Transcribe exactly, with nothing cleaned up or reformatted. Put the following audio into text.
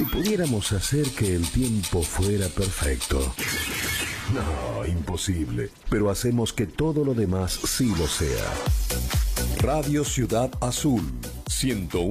Si pudiéramos hacer que el tiempo fuera perfecto. No, imposible. Pero hacemos que todo lo demás sí lo sea. Radio Ciudad Azul, ciento uno.